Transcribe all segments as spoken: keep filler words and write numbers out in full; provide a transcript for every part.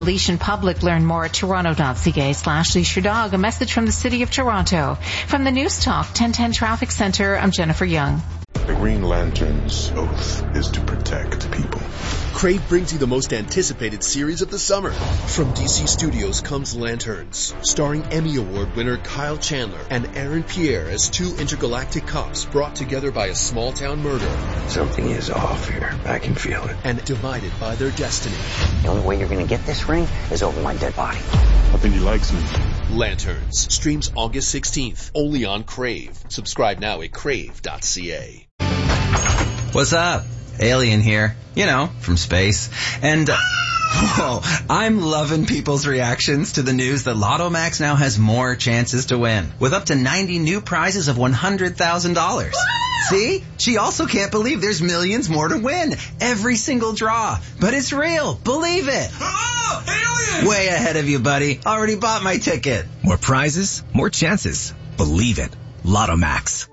Leash in public. Learn more at toronto.ca slash leash your dog. A message from the City of Toronto. From the News Talk ten ten Traffic Center, I'm Jennifer Young. The Green Lantern's oath is to protect people. Crave brings you the most anticipated series of the summer. From D C Studios comes Lanterns, starring Emmy Award winner Kyle Chandler and Aaron Pierre as two intergalactic cops brought together by a small-town murder. Something is off here. I can feel it. And divided by their destiny. The only way you're going to get this ring is over my dead body. I think he likes me. Lanterns streams August sixteenth, only on Crave. Subscribe now at crave dot c a. What's up? Alien here. You know, from space. And, uh, whoa, I'm loving people's reactions to the news that Lotto Max now has more chances to win, with up to ninety new prizes of one hundred thousand dollars. See? She also can't believe there's millions more to win. Every single draw. But it's real. Believe it. Oh, alien! Way ahead of you, buddy. Already bought my ticket. More prizes, more chances. Believe it. Lotto Max.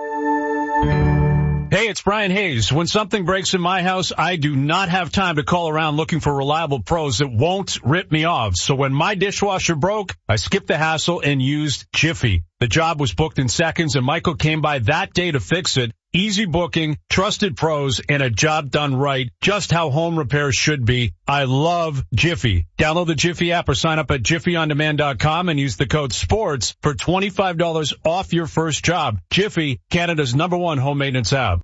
Hey, it's Brian Hayes. When something breaks in my house, I do not have time to call around looking for reliable pros that won't rip me off. So when my dishwasher broke, I skipped the hassle and used Jiffy. The job was booked in seconds, and Michael came by that day to fix it. Easy booking, trusted pros, and a job done right. Just how home repairs should be. I love Jiffy. Download the Jiffy app or sign up at jiffy on demand dot com and use the code SPORTS for twenty-five dollars off your first job. Jiffy, Canada's number one home maintenance app.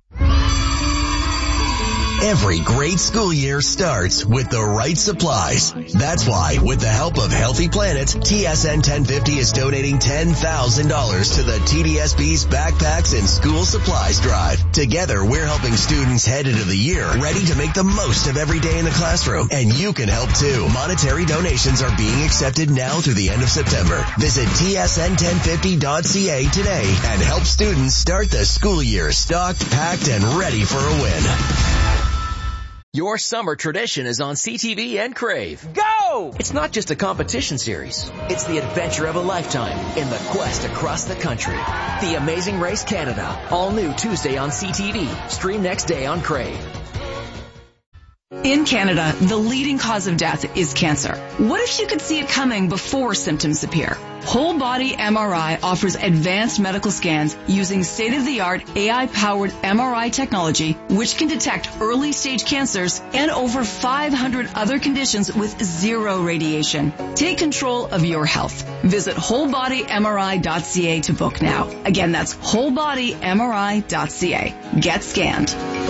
Every great school year starts with the right supplies. That's why, with the help of Healthy Planet, T S N ten fifty is donating ten thousand dollars to the T D S B's Backpacks and School Supplies Drive. Together, we're helping students head into the year ready to make the most of every day in the classroom. And you can help too. Monetary donations are being accepted now through the end of September. Visit T S N ten fifty dot c a today and help students start the school year stocked, packed, and ready for a win. Your summer tradition is on C T V and Crave. Go! It's not just a competition series. It's the adventure of a lifetime in the quest across the country. The Amazing Race Canada. All new Tuesday on C T V. Stream next day on Crave. In Canada, the leading cause of death is cancer. What if you could see it coming before symptoms appear? Whole Body M R I offers advanced medical scans using state-of-the-art A I-powered M R I technology, which can detect early-stage cancers and over five hundred other conditions with zero radiation. Take control of your health. Visit whole body M R I dot c a to book now. Again, that's whole body M R I dot c a. Get scanned.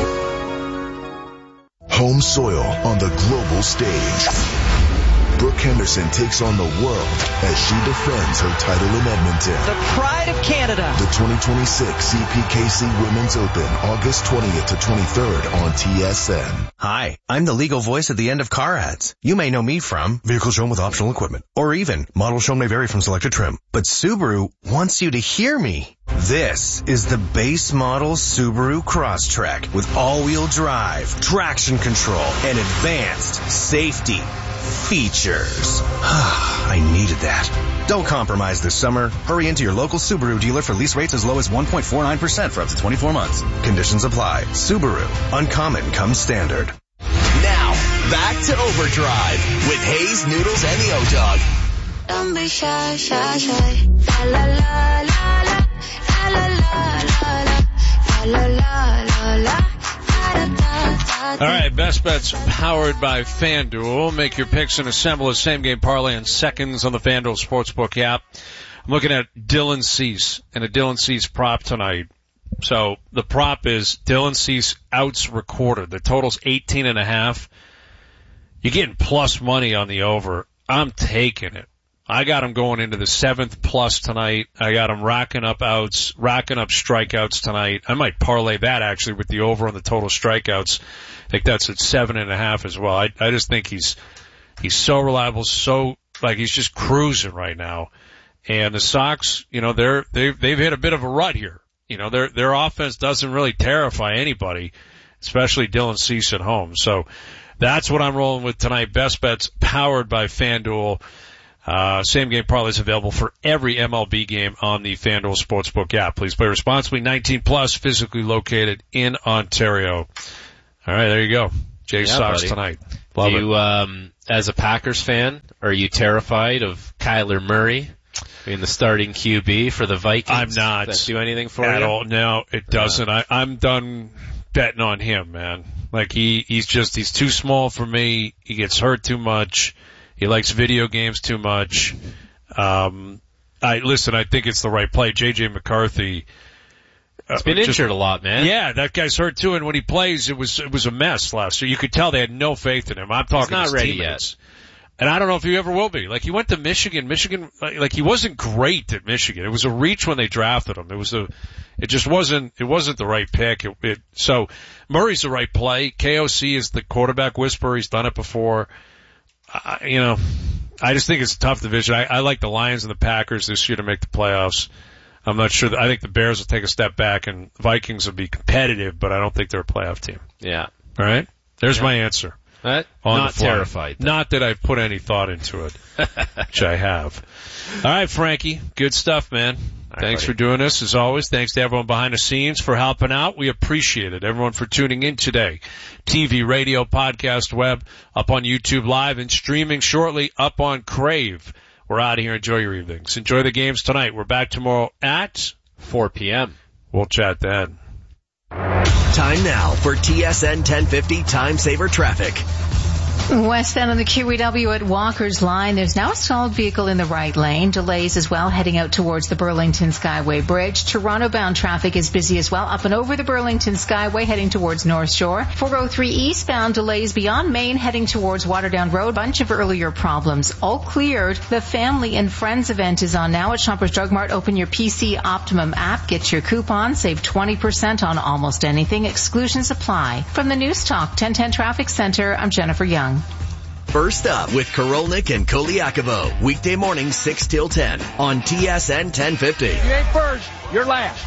Home soil on the global stage. Brooke Henderson takes on the world as she defends her title in Edmonton. The pride of Canada. The twenty twenty-six C P K C Women's Open, August twentieth to twenty-third on T S N. Hi, I'm the legal voice at the end of car ads. You may know me from vehicle shown with optional equipment, or even model shown may vary from selected trim. But Subaru wants you to hear me. This is the base model Subaru Crosstrek with all-wheel drive, traction control, and advanced safety features. I needed that. Don't compromise this summer. Hurry into your local Subaru dealer for lease rates as low as one point four nine percent for up to twenty-four months. Conditions apply. Subaru. Uncommon comes standard. Now, back to Overdrive with Hayes, Noodles, and the O-Dog. Don't be shy, shy, shy. La la la la la. La la la la la. La la la la. All right, Best Bets powered by FanDuel. Make your picks and assemble a same-game parlay in seconds on the FanDuel Sportsbook app. I'm looking at Dylan Cease and a Dylan Cease prop tonight. So the prop is Dylan Cease outs recorded. The total's eighteen and a half. You're getting plus money on the over. I'm taking it. I got him going into the seventh plus tonight. I got him racking up outs, racking up strikeouts tonight. I might parlay that actually with the over on the total strikeouts. I think that's at seven and a half as well. I, I just think he's, he's so reliable, so, like he's just cruising right now. And the Sox, you know, they're, they've, they've hit a bit of a rut here. You know, their, their offense doesn't really terrify anybody, especially Dylan Cease at home. So that's what I'm rolling with tonight. Best Bets powered by FanDuel. Uh, same game parlays available for every M L B game on the FanDuel Sportsbook app. Please play responsibly. nineteen plus, physically located in Ontario. All right, there you go. Jay Yeah, Sox buddy. tonight. Love Do it. you, um, as a Packers fan, are you terrified of Kyler Murray being the starting Q B for the Vikings? I'm not. Does that do anything for At you? all. No, it doesn't. I, I'm done betting on him, man. Like he, he's just, he's too small for me. He gets hurt too much. He likes video games too much. Um, I, listen, I think it's the right play. J J McCarthy. He's been uh, just- injured a lot, man. Yeah, that guy's hurt too, and when he plays, it was, it was a mess last year. You could tell they had no faith in him. I'm talking not his ready teammates. And I don't know if he ever will be. Like, he went to Michigan. Michigan, like, like, he wasn't great at Michigan. It was a reach when they drafted him. It was a, it just wasn't, it wasn't the right pick. It, it, so, Murray's the right play. K O C is the quarterback whisperer. He's done it before. Uh, you know, I just think it's a tough division. I, I like the Lions and the Packers this year to make the playoffs. I'm not sure that, I think the Bears will take a step back and Vikings will be competitive, but I don't think they're a playoff team. Yeah. All right? There's Yeah. my answer. That, On not the fly. terrified. though. Not that I've put any thought into it, which I have. All right, Frankie. Good stuff, man. All Thanks right, for doing this, as always. Thanks to everyone behind the scenes for helping out. We appreciate it. Everyone for tuning in today. T V, radio, podcast, web, up on YouTube Live, and streaming shortly up on Crave. We're out of here. Enjoy your evenings. Enjoy the games tonight. We're back tomorrow at four p.m. We'll chat then. Time now for T S N ten fifty Time Saver Traffic. West end of the Q E W at Walker's Line. There's now a stalled vehicle in the right lane. Delays as well heading out towards the Burlington Skyway Bridge. Toronto-bound traffic is busy as well up and over the Burlington Skyway heading towards North Shore. four oh three eastbound delays beyond Maine heading towards Waterdown Road. Bunch of earlier problems. All cleared. The Family and Friends event is on now at Shoppers Drug Mart. Open your P C Optimum app. Get your coupon. Save twenty percent on almost anything. Exclusions apply. From the News Talk ten ten Traffic Center, I'm Jennifer Young. First up with Korolnik and Koliakovo. Weekday morning six till ten on T S N ten fifty. You ain't first, you're last.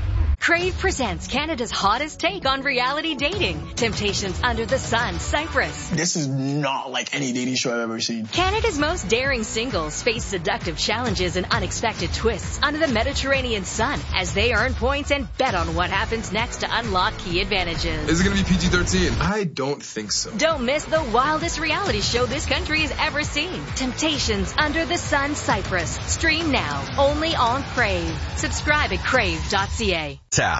Crave presents Canada's hottest take on reality dating. Temptations Under the Sun, Cyprus. This is not like any dating show I've ever seen. Canada's most daring singles face seductive challenges and unexpected twists under the Mediterranean sun as they earn points and bet on what happens next to unlock key advantages. Is it going to be P G thirteen? I don't think so. Don't miss the wildest reality show this country has ever seen. Temptations Under the Sun, Cyprus. Stream now, only on Crave. Subscribe at crave dot c a. Tap.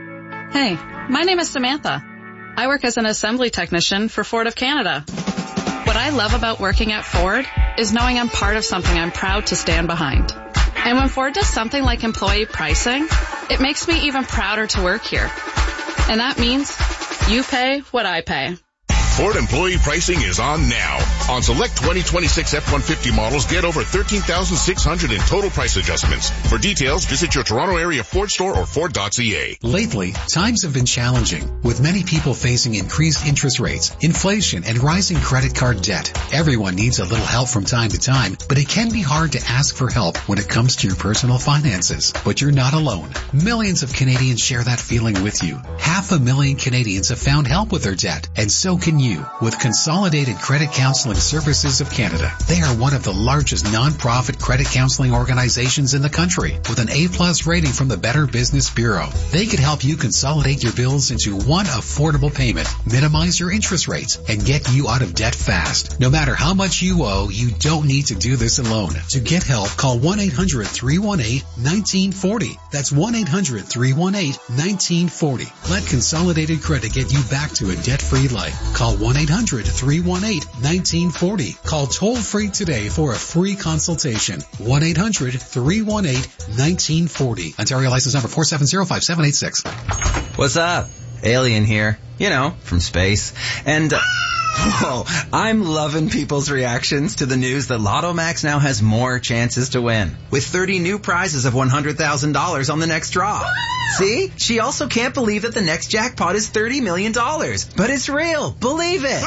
Hey, my name is Samantha. I work as an assembly technician for Ford of Canada. What I love about working at Ford is knowing I'm part of something I'm proud to stand behind. And when Ford does something like employee pricing, it makes me even prouder to work here. And that means you pay what I pay. Ford employee pricing is on now. On select twenty twenty-six F one fifty models, get over thirteen thousand six hundred in total price adjustments. For details, visit your Toronto area Ford store or Ford dot c a. Lately, times have been challenging, with many people facing increased interest rates, inflation, and rising credit card debt. Everyone needs a little help from time to time, but it can be hard to ask for help when it comes to your personal finances. But you're not alone. Millions of Canadians share that feeling with you. Half a million Canadians have found help with their debt, and so can you with Consolidated Credit Counseling Services of Canada. They are one of the largest non-profit credit counseling organizations in the country with an A-plus rating from the Better Business Bureau. They could help you consolidate your bills into one affordable payment, minimize your interest rates, and get you out of debt fast. No matter how much you owe, you don't need to do this alone. To get help, call one eight hundred three one eight one nine four zero. That's one eight hundred three one eight one nine four zero. Let Consolidated Credit get you back to a debt-free life. Call one eight hundred three one eight one nine four zero. Call toll-free today for a free consultation. one eight hundred three one eight one nine four zero. Ontario license number four seven zero five seven eight six. What's up? Alien here. You know, from space. And... Uh, Whoa, I'm loving people's reactions to the news that Lotto Max now has more chances to win, with thirty new prizes of one hundred thousand dollars on the next draw. See? She also can't believe that the next jackpot is thirty million dollars. But it's real. Believe it.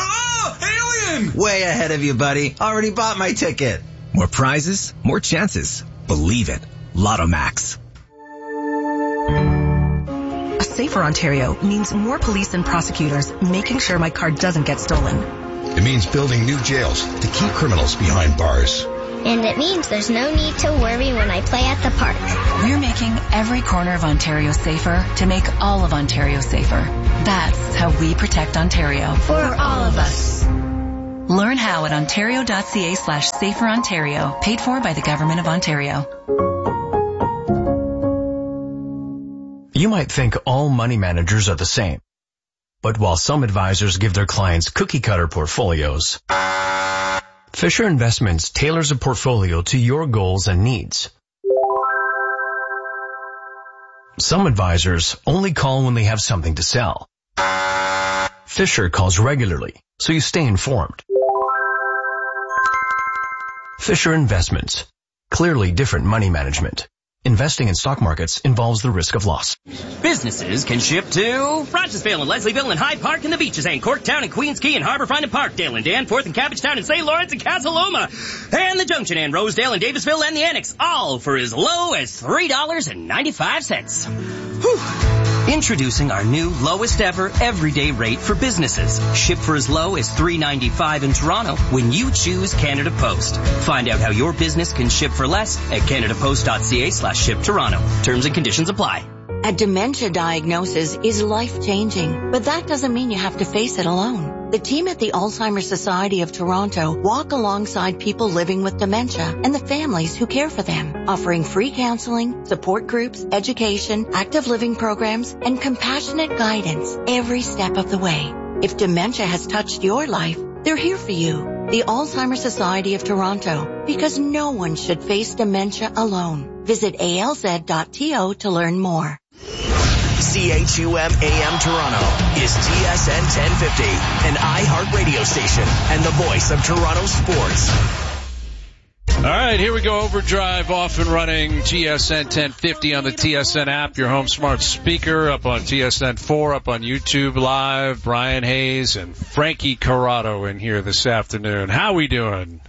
Oh, alien! Way ahead of you, buddy. Already bought my ticket. More prizes, more chances. Believe it. Lotto Max. A safer Ontario means more police and prosecutors making sure my car doesn't get stolen. It means building new jails to keep criminals behind bars. and it means there's no need to worry when I play at the park. We're making every corner of Ontario safer to make all of Ontario safer. That's how we protect Ontario. For all of us. Learn how at ontario.ca slash safer Ontario, paid for by the Government of Ontario. You might think all money managers are the same. But while some advisors give their clients cookie-cutter portfolios, Fisher Investments tailors a portfolio to your goals and needs. Some advisors only call when they have something to sell. Fisher calls regularly, so you stay informed. Fisher Investments. Clearly different money management. Investing in stock markets involves the risk of loss. Businesses can ship to Rochesville and Leslieville and Hyde Park and the Beaches and Corktown and Queens Quay and Harborfront and Parkdale and Danforth and Cabbagetown and Saint Lawrence and Casa Loma and the Junction and Rosedale and Davisville and the Annex, all for as low as three dollars and ninety-five cents. Whew. Introducing our new lowest ever everyday rate for businesses. Ship for as low as three dollars and ninety-five cents in Toronto when you choose Canada Post. Find out how your business can ship for less at canadapost.ca slash ship Toronto. Terms and conditions apply. A dementia diagnosis is life-changing, but that doesn't mean you have to face it alone. The team at the Alzheimer's Society of Toronto walk alongside people living with dementia and the families who care for them, offering free counseling, support groups, education, active living programs, and compassionate guidance every step of the way. If dementia has touched your life, they're here for you. The Alzheimer's Society of Toronto, because no one should face dementia alone. Visit A L Z dot T O to learn more. C H U M A M Toronto is T S N ten fifty, an iHeart radio station and the voice of Toronto sports. All right, here we go. Overdrive off and running. T S N ten fifty on the T S N app, your home smart speaker, up on T S N four, up on YouTube Live. Brian Hayes and Frankie Corrado in here this afternoon. How we doing?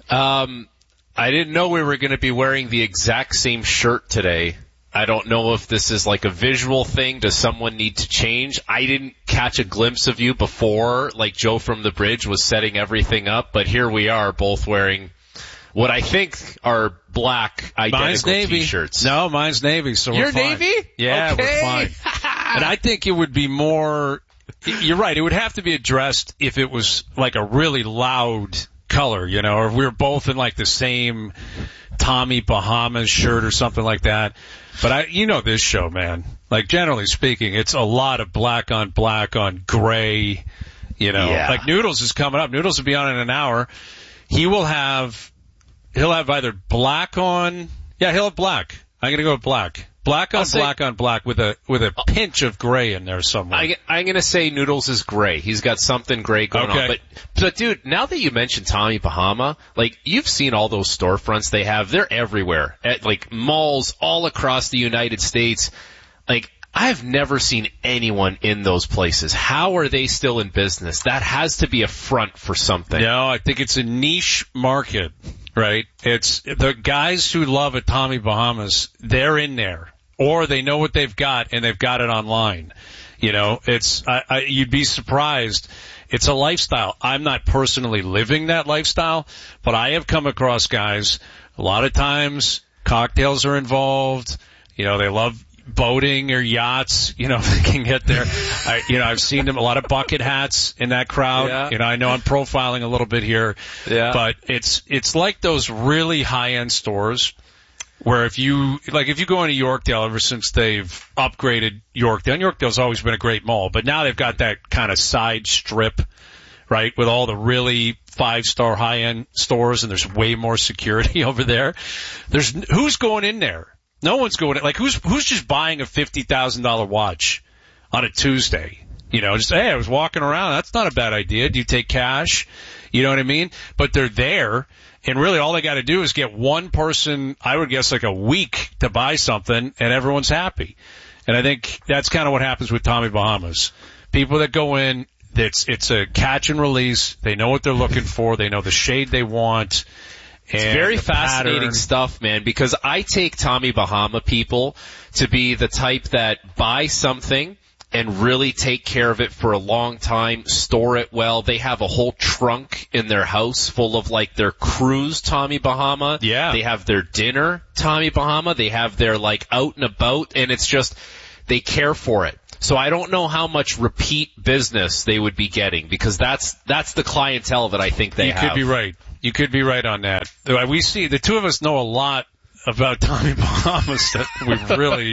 Um, I didn't know we were going to be wearing the exact same shirt today. I don't know if this is like a visual thing. Does someone need to change? I didn't catch a glimpse of you before, like Joe from the Bridge was setting everything up, but here we are both wearing what I think are black identical mine's Navy. T-shirts. No, mine's Navy, so You're we're fine. Navy? Yeah, okay. we're fine. And I think it would be more, you're right, it would have to be addressed if it was like a really loud color, you know, or if we were both in like the same Tommy Bahamas shirt or something like that. But I, you know this show, man. Like generally speaking, it's a lot of black on black on gray, you know. Yeah. Like Noodles is coming up. Noodles will be on in an hour. He will have, he'll have either black on, yeah, he'll have black. I'm gonna go with black. Black on I'll black say, on black with a with a pinch of gray in there somewhere. I, I'm going to say Noodles is gray. He's got something gray going okay. on. But, but, dude, now that you mentioned Tommy Bahama, like, you've seen all those storefronts they have. They're everywhere. At, like, malls all across the United States. Like, I've never seen anyone in those places. How are they still in business? That has to be a front for something. No, I think it's a niche market, right? It's the guys who love a Tommy Bahamas, they're in there. Or they know what they've got and they've got it online. You know, it's, I, I, you'd be surprised. It's a lifestyle. I'm not personally living that lifestyle, but I have come across guys, a lot of times cocktails are involved. You know, they love boating or yachts, you know, if they can get there. I, you know, I've seen them, a lot of bucket hats in that crowd. Yeah. You know, I know I'm profiling a little bit here, yeah. but it's, it's like those really high-end stores where if you, like if you go into Yorkdale ever since they've upgraded Yorkdale, and Yorkdale's always been a great mall, but now they've got that kind of side strip, right, with all the really five-star high-end stores, and there's way more security over there. There's, who's going in there? No one's going in. Like, who's, who's just buying a fifty thousand dollars watch on a Tuesday? You know, just, hey, I was walking around. That's not a bad idea. Do you take cash? You know what I mean? But they're there. And really all they got to do is get one person, I would guess like a week to buy something, and everyone's happy. And I think that's kind of what happens with Tommy Bahamas. People that go in, it's, it's a catch and release. They know what they're looking for. They know the shade they want. It's very fascinating pattern. stuff, man, because I take Tommy Bahama people to be the type that buy something and really take care of it for a long time, store it well. They have a whole trunk in their house full of like their cruise Tommy Bahama. Yeah. They have their dinner Tommy Bahama. They have their like out and about, and it's just, they care for it. So I don't know how much repeat business they would be getting, because that's, that's the clientele that I think they you have. You could be right. You could be right on that. We see, the two of us know a lot about Tommy Bahamas that we really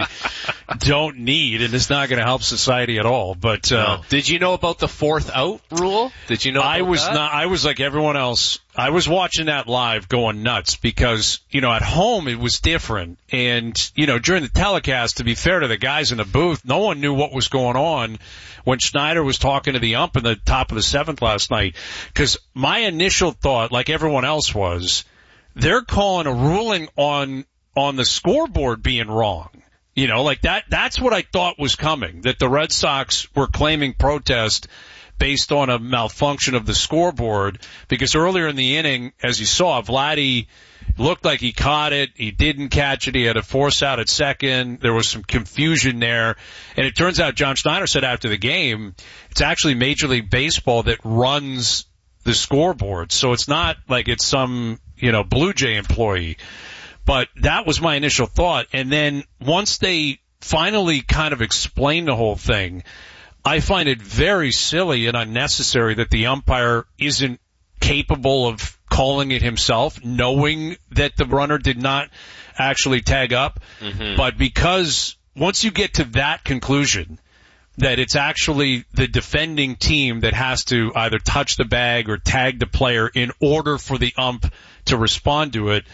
don't need, and it's not going to help society at all. But uh, no. Did you know about the fourth out rule? Did you know about I was that? not. I was like everyone else. I was watching that live going nuts because, you know, at home it was different. And, you know, during the telecast, to be fair to the guys in the booth, no one knew what was going on when Schneider was talking to the ump in the top of the seventh last night. Because my initial thought, like everyone else was, they're calling a ruling on on the scoreboard being wrong. You know, like that that's what I thought was coming, that the Red Sox were claiming protest based on a malfunction of the scoreboard, because earlier in the inning, as you saw, Vladdy looked like he caught it. He didn't catch it. He had a force out at second. There was some confusion there. And it turns out John Schneider said after the game, it's actually Major League Baseball that runs the scoreboard. So it's not like it's some, you know, Blue Jay employee. But that was my initial thought. And then once they finally kind of explained the whole thing, I find it very silly and unnecessary that the umpire isn't capable of calling it himself, knowing that the runner did not actually tag up. Mm-hmm. But because once you get to that conclusion, that it's actually the defending team that has to either touch the bag or tag the player in order for the ump to respond to it,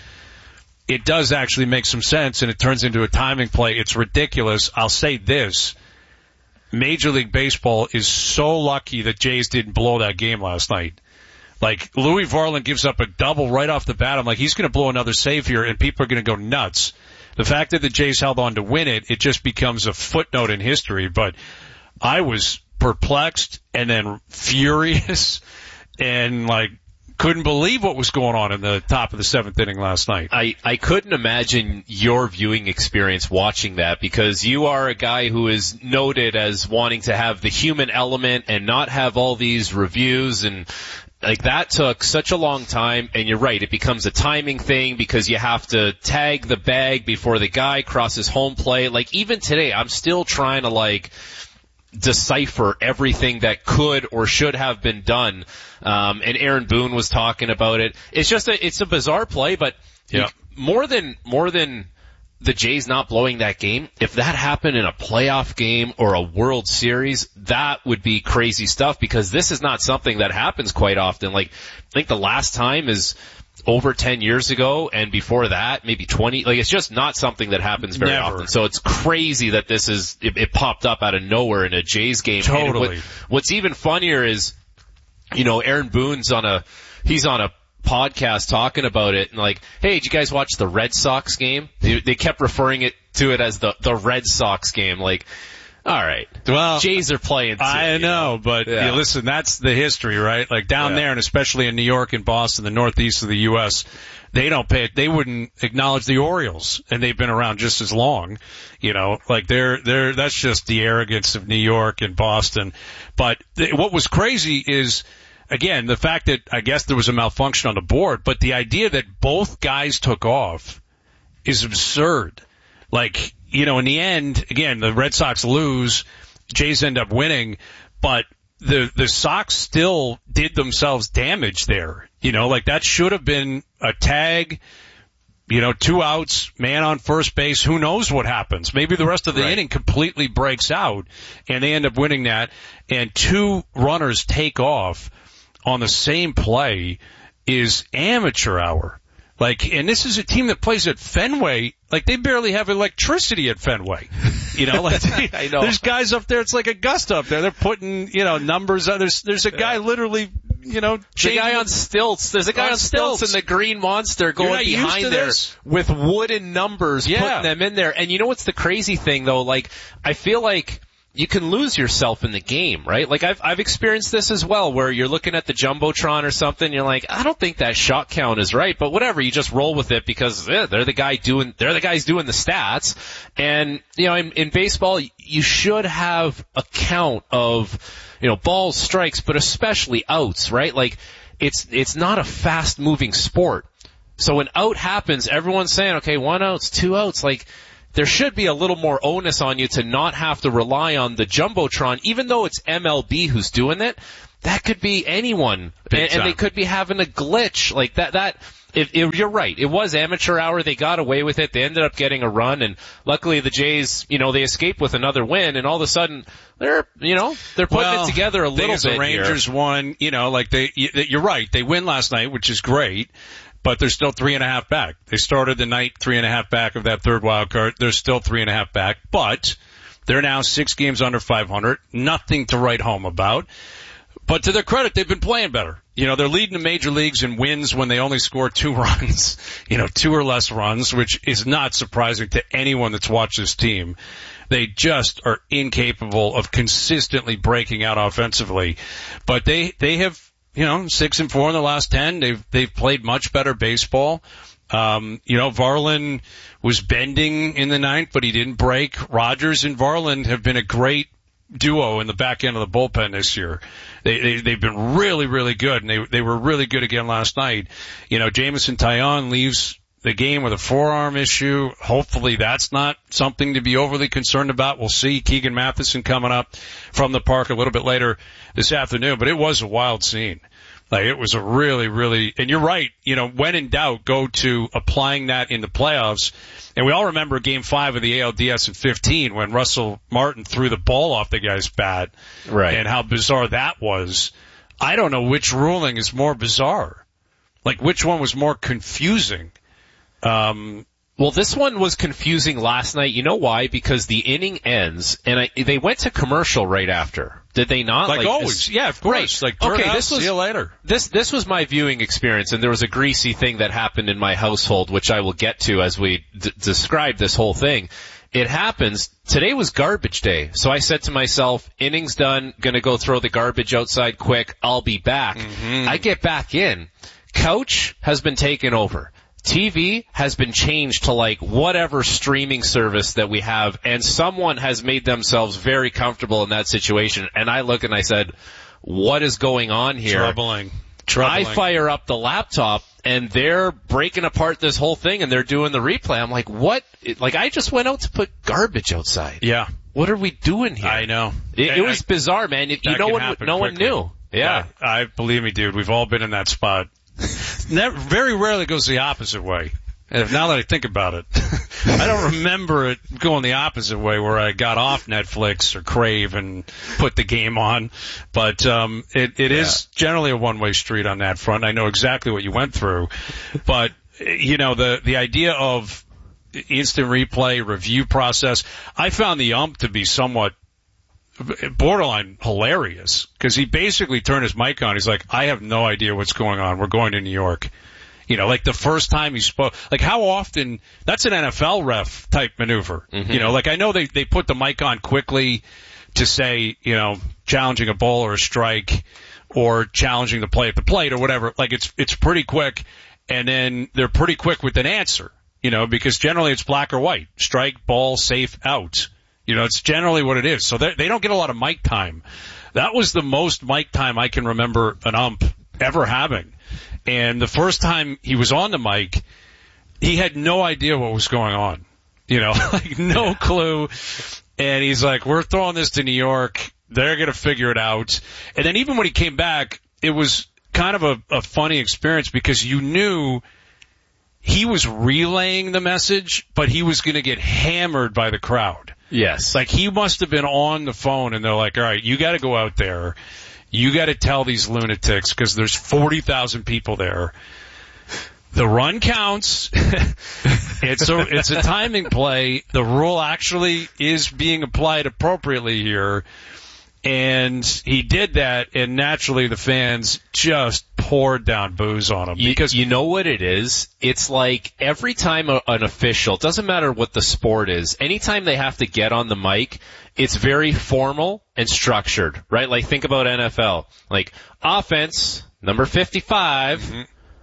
it does actually make some sense, and it turns into a timing play. It's ridiculous. I'll say this. Major League Baseball is so lucky that Jays didn't blow that game last night. Like, Louis Varland gives up a double right off the bat. I'm like, he's going to blow another save here, and people are going to go nuts. The fact that the Jays held on to win it, it just becomes a footnote in history. But I was perplexed and then furious and, like, couldn't believe what was going on in the top of the seventh inning last night. I, I couldn't imagine your viewing experience watching that, because you are a guy who is noted as wanting to have the human element and not have all these reviews, and like that took such a long time. And you're right, it becomes a timing thing because you have to tag the bag before the guy crosses home plate. Like even today, I'm still trying to like decipher everything that could or should have been done. Um, and Aaron Boone was talking about it. It's just a, it's a bizarre play, but yeah. more than, more than the Jays not blowing that game, if that happened in a playoff game or a World Series, that would be crazy stuff, because this is not something that happens quite often. Like, I think the last time is over ten years ago, and before that, maybe twenty. Like, it's just not something that happens very Never. often. So it's crazy that this is, it, it popped up out of nowhere in a Jays game. Totally. What, what's even funnier is, you know, Aaron Boone's on a, he's on a podcast talking about it, and like, hey, did you guys watch the Red Sox game? They, they kept referring it to it as the, the Red Sox game. Like, all right. Well, Jays are playing too, I know, know, but yeah. yeah, listen, that's the history, right? Like down yeah. there, and especially in New York and Boston, the northeast of the U S, they don't pay it. They wouldn't acknowledge the Orioles, and they've been around just as long. You know, like they're, they're, that's just the arrogance of New York and Boston. But th- what was crazy is, again, the fact that I guess there was a malfunction on the board, but the idea that both guys took off is absurd. Like, you know, in the end, again, the Red Sox lose, Jays end up winning, but the the Sox still did themselves damage there. You know, like that should have been a tag, you know, two outs, man on first base. Who knows what happens? Maybe the rest of the right. inning completely breaks out, and they end up winning that, and two runners take off on the same play is amateur hour. Like, and this is a team that plays at Fenway. Like, they barely have electricity at Fenway. You know, like, they, I know. There's guys up there, it's like Augusta up there. They're putting, you know, numbers on. There's, there's a guy literally, you know, There's a guy on stilts. There's a guy on, on stilts. stilts in the Green Monster going behind there this? with wooden numbers, yeah. putting them in there. And you know what's the crazy thing, though? Like, I feel like you can lose yourself in the game, right? Like I've I've experienced this as well, where you're looking at the Jumbotron or something, you're like, I don't think that shot count is right, but whatever, you just roll with it because eh, they're the guy doing they're the guys doing the stats. And you know, in, in baseball, you should have a count of, you know, balls, strikes, but especially outs, right? Like it's it's not a fast moving sport. So when out happens, everyone's saying, okay, one outs, two outs, like there should be a little more onus on you to not have to rely on the Jumbotron, even though it's M L B who's doing it. That could be anyone, and, and they could be having a glitch like that. That if, if you're right, it was amateur hour. They got away with it. They ended up getting a run, and luckily the Jays, you know, they escaped with another win. And all of a sudden, they're, you know, they're putting well, it together a little bit. The Rangers here. won. You know, like they. You're right. They win last night, which is great. But they're still three and a half back. They started the night three and a half back of that third wild card. They're still three and a half back, but they're now six games under five hundred. Nothing to write home about. But to their credit, they've been playing better. You know, they're leading the major leagues in wins when they only score two runs, you know, two or less runs, which is not surprising to anyone that's watched this team. They just are incapable of consistently breaking out offensively. But they, they have, you know, six and four in the last ten. They've, they've played much better baseball. Um, you know, Varland was bending in the ninth, but he didn't break. Rogers and Varland have been a great duo in the back end of the bullpen this year. They, they, they've been really, really good, and they, they were really good again last night. You know, Jameson Taillon leaves the game with a forearm issue. Hopefully that's not something to be overly concerned about. We'll see. Keegan Matheson coming up from the park a little bit later this afternoon, but it was a wild scene. Like, it was a really, really, and you're right, you know, when in doubt, go to applying that in the playoffs. And we all remember game five of the A L D S in fifteen when Russell Martin threw the ball off the guy's bat. Right. And how bizarre that was. I don't know which ruling is more bizarre. Like, which one was more confusing? Um, well, this one was confusing last night. You know why? Because the inning ends, and I, they went to commercial right after. Did they not? Like, like always. Yeah, of course. Right. Like, turn okay, out, this was, see you later. This, this was my viewing experience, and there was a greasy thing that happened in my household, which I will get to as we d- describe this whole thing. It happens. Today was garbage day. So I said to myself, innings done, gonna go throw the garbage outside quick, I'll be back. Mm-hmm. I get back in. Couch has been taken over. T V has been changed to like whatever streaming service that we have, and someone has made themselves very comfortable in that situation. And I look and I said, what is going on here? Troubling. Troubling. I fire up the laptop and they're breaking apart this whole thing and they're doing the replay. I'm like, what? Like, I just went out to put garbage outside. Yeah. What are we doing here? I know. It, it was I, bizarre, man. You, you know what? No one knew. Yeah. yeah. I believe me, dude. We've all been in that spot. Never, very rarely goes the opposite way. And now that I think about it, I don't remember it going the opposite way where I got off Netflix or Crave and put the game on. But um, it, it yeah. is generally a one-way street on that front. I know exactly what you went through. But, you know, the, the idea of instant replay, review process, I found the ump to be somewhat borderline hilarious, because he basically turned his mic on. He's like, I have no idea what's going on. We're going to New York. You know, like the first time he spoke, like how often, that's an N F L ref type maneuver. Mm-hmm. You know, like I know they, they put the mic on quickly to say, you know, challenging a ball or a strike or challenging the play at the plate or whatever. Like it's, it's pretty quick. And then they're pretty quick with an answer, you know, because generally it's black or white, strike, ball, safe, out. You know, it's generally what it is. So they don't get a lot of mic time. That was the most mic time I can remember an ump ever having. And the first time he was on the mic, he had no idea what was going on. You know, like no yeah. clue. And he's like, we're throwing this to New York. They're going to figure it out. And then even when he came back, it was kind of a, a funny experience because you knew he was relaying the message, but he was going to get hammered by the crowd. Yes. Like, he must have been on the phone, and they're like, all right, you got to go out there. You got to tell these lunatics, because there's forty thousand people there. The run counts. it's a, it's a timing play. The rule actually is being applied appropriately here. And he did that, and naturally the fans just poured down booze on him. Because you, you know what it is? It's like every time a, an official, doesn't matter what the sport is, anytime they have to get on the mic it's very formal and structured, right? Like think about N F L. Like offense, number fifty-five, mm-hmm.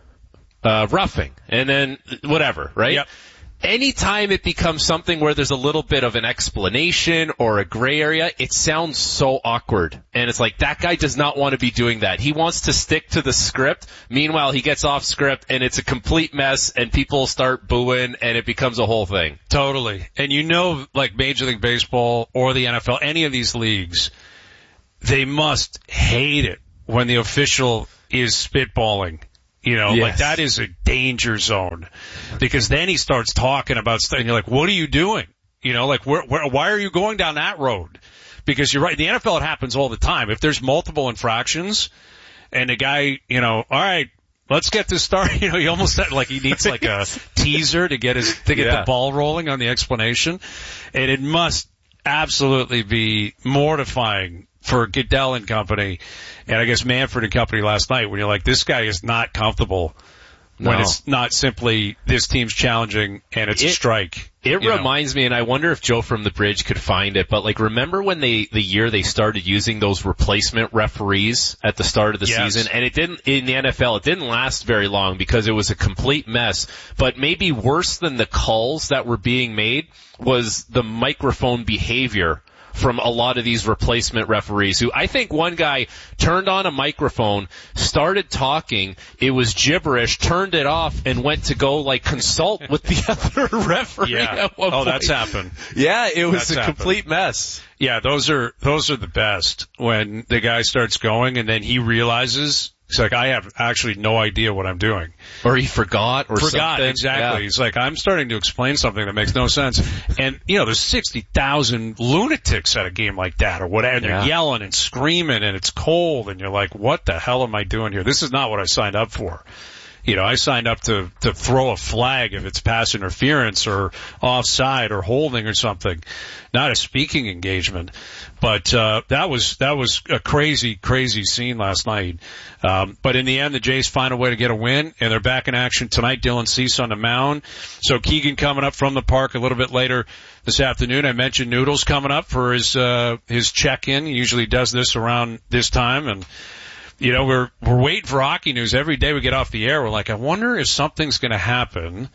uh, roughing, and then whatever, right? Yep. Anytime it becomes something where there's a little bit of an explanation or a gray area, it sounds so awkward. And it's like, that guy does not want to be doing that. He wants to stick to the script. Meanwhile, he gets off script and it's a complete mess and people start booing and it becomes a whole thing. Totally. And you know, like Major League Baseball or the N F L, any of these leagues, they must hate it when the official is spitballing. You know, yes. like that is a danger zone because then he starts talking about stuff and you're like, what are you doing? You know, like where, where, why are you going down that road? Because you're right. The N F L, it happens all the time. If there's multiple infractions and the guy, you know, all right, let's get this started. You know, he almost like he needs like a teaser to get his, to get yeah. the ball rolling on the explanation. And it must absolutely be mortifying for Goodell and company, and I guess Manfred and company last night, when you're like, this guy is not comfortable when no. it's not simply this team's challenging and it's it, a strike. It reminds know. me, and I wonder if Joe from the Bridge could find it, but like remember when they, the year they started using those replacement referees at the start of the yes. season, and it didn't, in the N F L, it didn't last very long because it was a complete mess, but maybe worse than the calls that were being made was the microphone behavior from a lot of these replacement referees who I think one guy turned on a microphone, started talking, it was gibberish, turned it off, and went to go like consult with the other referee yeah. at one oh, point. that's happened. Yeah, it was that's a happened. complete mess. Yeah, those are, those are the best when the guy starts going and then he realizes, he's like, I have actually no idea what I'm doing. Or he forgot or forgot, something. exactly. Yeah. He's like, I'm starting to explain something that makes no sense. And, you know, there's sixty thousand lunatics at a game like that or whatever. And they're yeah. yelling and screaming and it's cold and you're like, what the hell am I doing here? This is not what I signed up for. You know, I signed up to, to throw a flag if it's pass interference or offside or holding or something, not a speaking engagement. But, uh, that was, that was a crazy, crazy scene last night. Um, but in the end, the Jays find a way to get a win and they're back in action tonight. Dylan Cease on the mound. So Keegan coming up from the park a little bit later this afternoon. I mentioned Noodles coming up for his, uh, his check-in. He usually does this around this time and, you know, we're, we're waiting for hockey news. Every day we get off the air, we're like, I wonder if something's going to happen.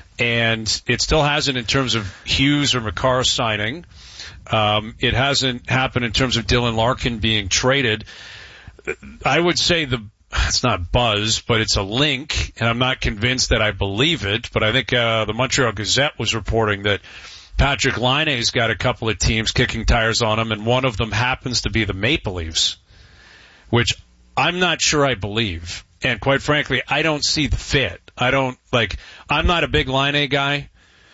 And it still hasn't in terms of Hughes or McCarr signing. Um, it hasn't happened in terms of Dylan Larkin being traded. I would say the, it's not buzz, but it's a link, and I'm not convinced that I believe it, but I think, uh, the Montreal Gazette was reporting that Patrick Laine's got a couple of teams kicking tires on him, and one of them happens to be the Maple Leafs, which I'm not sure I believe. And quite frankly, I don't see the fit. I don't, like, I'm not a big Laine guy.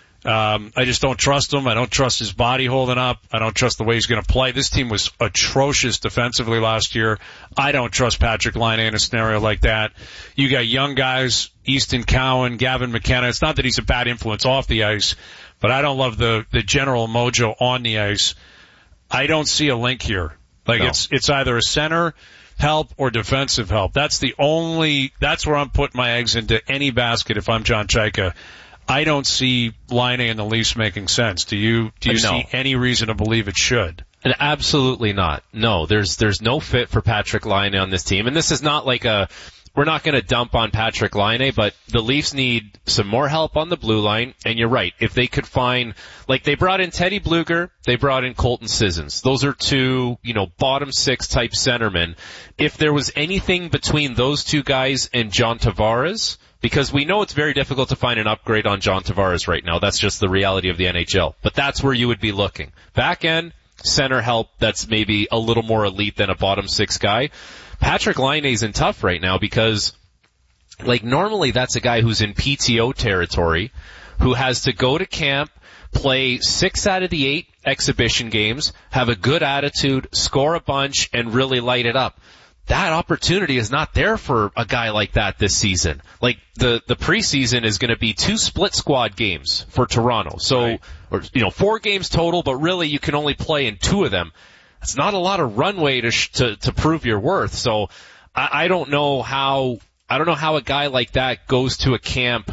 Um, I just don't trust him. I don't trust his body holding up. I don't trust the way he's going to play. This team was atrocious defensively last year. I don't trust Patrick Laine in a scenario like that. You got young guys, Easton Cowan, Gavin McKenna. It's not that he's a bad influence off the ice, but I don't love the, the general mojo on the ice. I don't see a link here. Like, no. it's, it's either a center help or defensive help. That's the only, that's where I'm putting my eggs into any basket if I'm John Chaika. I don't see Laine and the Leafs making sense. Do you, do you no. see any reason to believe it should? And absolutely not. No, there's, there's no fit for Patrick Laine on this team. And this is not like a, we're not going to dump on Patrick Laine, but the Leafs need some more help on the blue line. And you're right. If they could find, like they brought in Teddy Bluger, they brought in Colton Sissons. Those are two, you know, bottom six type centermen. If there was anything between those two guys and John Tavares, because we know it's very difficult to find an upgrade on John Tavares right now. That's just the reality of the N H L. But that's where you would be looking. Back end, center help that's maybe a little more elite than a bottom six guy. Patrick Laine's in tough right now because, like, normally that's a guy who's in P T O territory, who has to go to camp, play six out of the eight exhibition games, have a good attitude, score a bunch, and really light it up. That opportunity is not there for a guy like that this season. Like, the, the preseason is going to be two split squad games for Toronto. So, right. or, you know, four games total, but really you can only play in two of them. It's not a lot of runway to, sh- to, to prove your worth. So, I, I don't know how, I don't know how a guy like that goes to a camp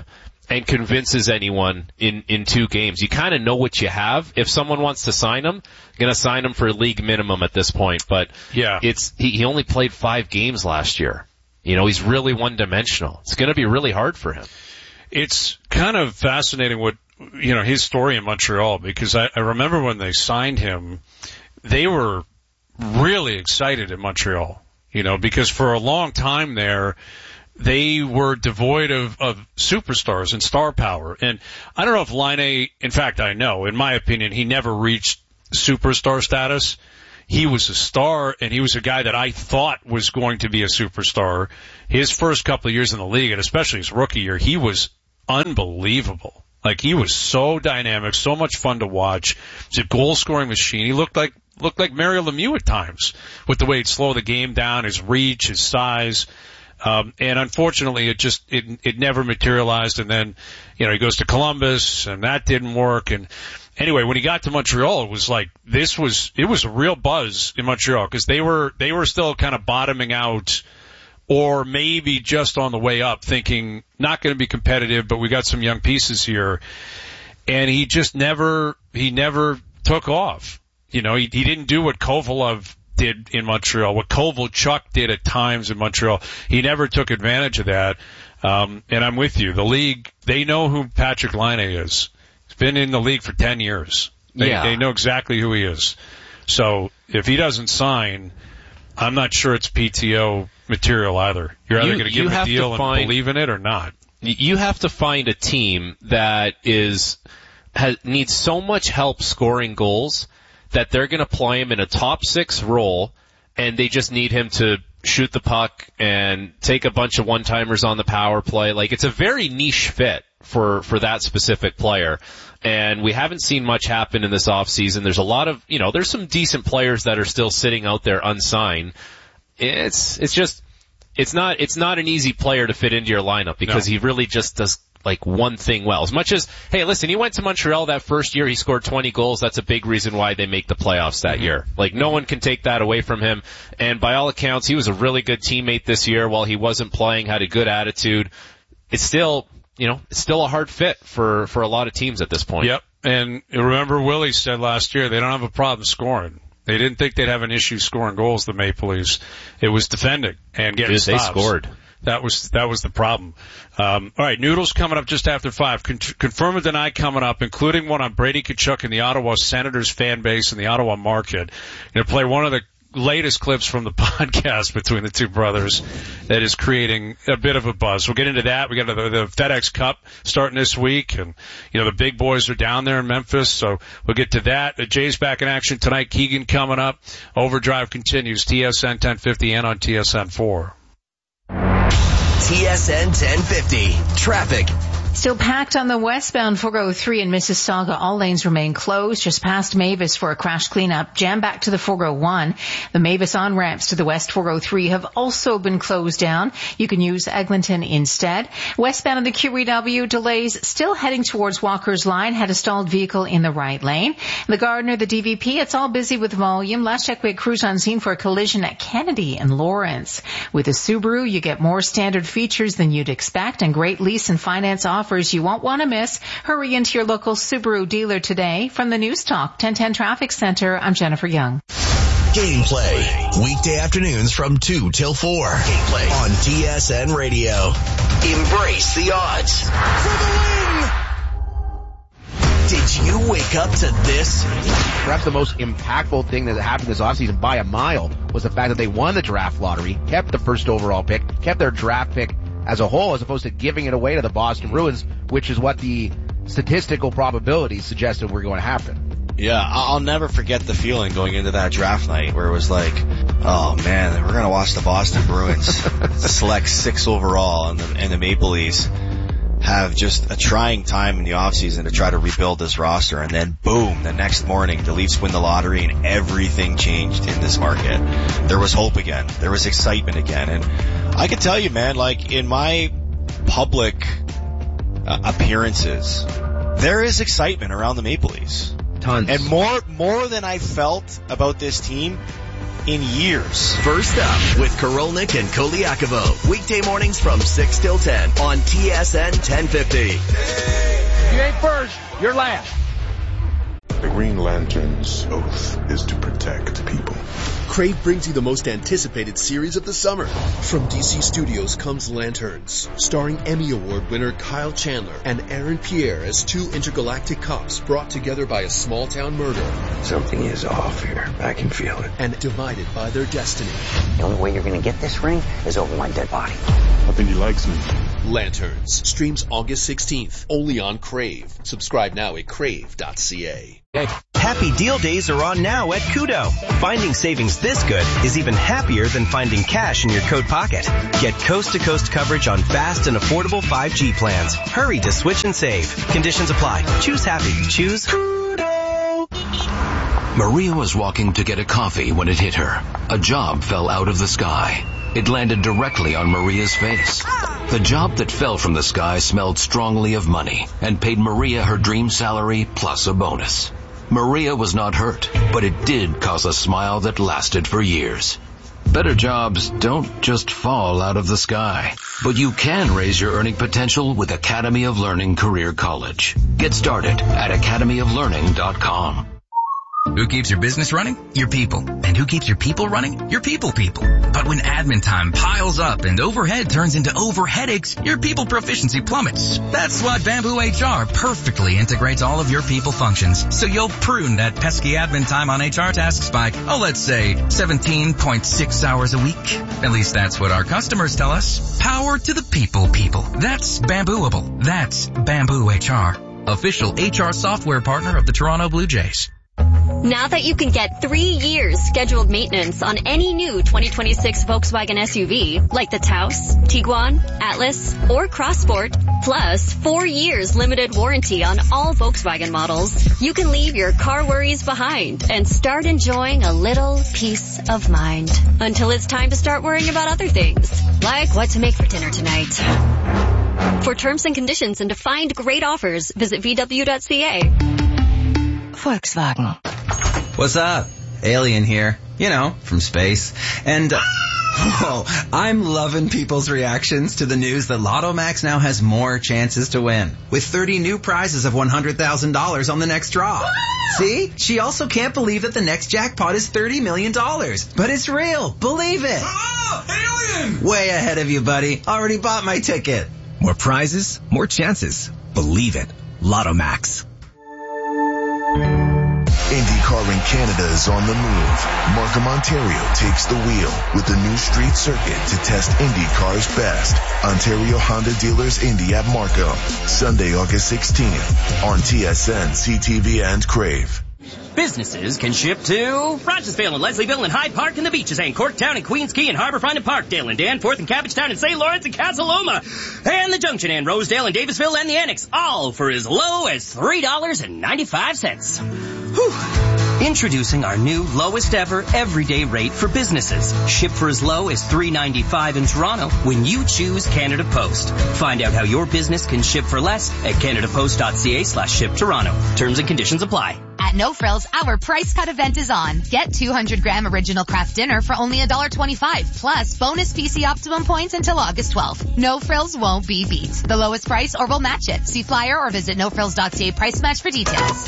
and convinces anyone in, in two games. You kind of know what you have. If someone wants to sign him, going to sign him for a league minimum at this point. But yeah, it's he, he only played five games last year. You know, he's really one-dimensional. It's going to be really hard for him. It's kind of fascinating what, you know, his story in Montreal, because I, I remember when they signed him, they were really excited in Montreal, you know, because for a long time there, they were devoid of, of superstars and star power. And I don't know if Laine, in fact, I know, in my opinion, he never reached superstar status. He was a star, and he was a guy that I thought was going to be a superstar. His first couple of years in the league, and especially his rookie year, he was unbelievable. Like, he was so dynamic, so much fun to watch. He's a goal-scoring machine. He looked like looked like Mario Lemieux at times with the way he'd slow the game down, his reach, his size. Um, and unfortunately, it just, it, it never materialized. And then, you know, he goes to Columbus and that didn't work. And anyway, when he got to Montreal, it was like, this was, it was a real buzz in Montreal because they were, they were still kind of bottoming out or maybe just on the way up thinking not going to be competitive, but we got some young pieces here. And he just never, he never took off. You know, he, he didn't do what Kovalov did in Montreal, what Kovalchuk did at times in Montreal. He never took advantage of that. Um, and I'm with you. The league, they know who Patrick Laine is. He's been in the league for ten years. They, yeah. they know exactly who he is. So if he doesn't sign, I'm not sure it's P T O material either. You're either going to give him a deal and find, believe in it or not. You have to find a team that is has, needs so much help scoring goals that they're going to play him in a top six role, and they just need him to shoot the puck and take a bunch of one-timers on the power play. Like, it's a very niche fit for, for that specific player. And we haven't seen much happen in this offseason. There's a lot of, you know, there's some decent players that are still sitting out there unsigned. It's, it's just, it's not, it's not an easy player to fit into your lineup because no. he really just does like one thing well. As much as, hey, listen, he went to Montreal that first year, he scored twenty goals. That's a big reason why they make the playoffs that mm-hmm. year. Like, no one can take that away from him. And by all accounts, he was a really good teammate this year while he wasn't playing, had a good attitude. It's still, you know, it's still a hard fit for, for a lot of teams at this point. Yep. And remember Willie said last year they don't have a problem scoring. They didn't think they'd have an issue scoring goals, the Maple Leafs. It was defending and getting Dude, stops. They scored. That was, that was the problem. Um, all right, Noodles coming up just after five. Con- confirm or deny coming up, including one on Brady Tkachuk and the Ottawa Senators fan base and the Ottawa market. Going to play one of the latest clips from the podcast between the two brothers that is creating a bit of a buzz. We'll get into that. We got the, the FedEx Cup starting this week, and you know the big boys are down there in Memphis, so we'll get to that. The Jays back in action tonight. Keegan coming up. Overdrive continues. T S N ten fifty and on T S N four. T S N ten fifty. Traffic. Still packed on the westbound four oh three in Mississauga. All lanes remain closed just past Mavis for a crash cleanup. Jam back to the four oh one. The Mavis on-ramps to the west four oh three have also been closed down. You can use Eglinton instead. Westbound on the Q E W, delays still heading towards Walker's Line. Had a stalled vehicle in the right lane. The Gardner, the D V P, it's all busy with volume. Last check, we had crews on scene for a collision at Kennedy and Lawrence. With a Subaru, you get more standard features than you'd expect and great lease and finance offers you won't want to miss. Hurry into your local Subaru dealer today. From the News Talk ten ten Traffic Center, I'm Jennifer Young. Gameplay, weekday afternoons from two till four. Gameplay on T S N Radio. Embrace the odds. For the win! Did you wake up to this? Perhaps the most impactful thing that happened this offseason by a mile was the fact that they won the draft lottery, kept the first overall pick, kept their draft pick as a whole, as opposed to giving it away to the Boston Bruins, which is what the statistical probabilities suggested were going to happen. Yeah, I'll never forget the feeling going into that draft night where it was like, oh man, we're going to watch the Boston Bruins select six overall and the, and the Maple Leafs have just a trying time in the offseason to try to rebuild this roster. And then boom, the next morning, the Leafs win the lottery and everything changed in this market. There was hope again. There was excitement again. And I can tell you, man, like in my public uh, appearances, there is excitement around the Maple Leafs. Tons. And more, more than I felt about this team in years. First up with Korolnik and Koliakovo. Weekday mornings from six till ten on T S N ten fifty. If you ain't first, you're last. The Green Lantern's oath is to protect people. Crave brings you the most anticipated series of the summer. From D C Studios comes Lanterns, starring Emmy Award winner Kyle Chandler and Aaron Pierre as two intergalactic cops brought together by a small-town murder. Something is off here. I can feel it. And divided by their destiny. The only way you're going to get this ring is over my dead body. I think he likes me. Lanterns streams August sixteenth, only on Crave. Subscribe now at crave dot c a. Happy deal days are on now at Kudo. Finding savings this good is even happier than finding cash in your coat pocket. Get coast-to-coast coverage on fast and affordable five G plans. Hurry to switch and save. Conditions apply. Choose happy. Choose Kudo. Maria was walking to get a coffee when it hit her. A job fell out of the sky. It landed directly on Maria's face. The job that fell from the sky smelled strongly of money and paid Maria her dream salary plus a bonus. Maria was not hurt, but it did cause a smile that lasted for years. Better jobs don't just fall out of the sky, but you can raise your earning potential with Academy of Learning Career College. Get started at academy of learning dot com. Who keeps your business running? Your people. And who keeps your people running? Your people people. But when admin time piles up and overhead turns into over headaches, your people proficiency plummets. That's why Bamboo H R perfectly integrates all of your people functions, so you'll prune that pesky admin time on H R tasks by, oh, let's say, seventeen point six hours a week. At least that's what our customers tell us. Power to the people people. That's Bambooable. That's Bamboo H R. Official H R software partner of the Toronto Blue Jays. Now that you can get three years scheduled maintenance on any new twenty twenty-six Volkswagen S U V, like the Taos, Tiguan, Atlas, or Crossport, plus four years limited warranty on all Volkswagen models, you can leave your car worries behind and start enjoying a little peace of mind. Until it's time to start worrying about other things, like what to make for dinner tonight. For terms and conditions and to find great offers, visit v w dot c a. Volkswagen. What's up? Alien here. You know, from space. And, uh, whoa, I'm loving people's reactions to the news that Lotto Max now has more chances to win, with thirty new prizes of one hundred thousand dollars on the next draw. See? She also can't believe that the next jackpot is thirty million dollars. But it's real. Believe it. Oh, alien! Way ahead of you, buddy. Already bought my ticket. More prizes, more chances. Believe it. Lotto Max. IndyCar in Canada is on the move. Markham, Ontario takes the wheel with the new street circuit to test IndyCar's best. Ontario Honda Dealers Indy at Markham. Sunday, August sixteenth on T S N, C T V, and Crave. Businesses can ship to Rochesville and Leslieville and Hyde Park and the Beaches and Corktown and Queens Quay and Harbourfront and Parkdale and Danforth and Cabbagetown and Saint Lawrence and Casa Loma and the Junction and Rosedale and Davisville and the Annex, all for as low as three dollars and ninety-five cents. Whew. Introducing our new lowest ever everyday rate for businesses. Ship for as low as three dollars and ninety-five cents in Toronto when you choose Canada Post. Find out how your business can ship for less at canadapost.ca slash ship Toronto. Terms and conditions apply. At No Frills, our price cut event is on. Get two hundred gram original craft dinner for only one dollar twenty-five, plus bonus P C Optimum points until August twelfth. No Frills won't be beat. The lowest price or we'll match it. See flyer or visit no frills dot c a price match for details.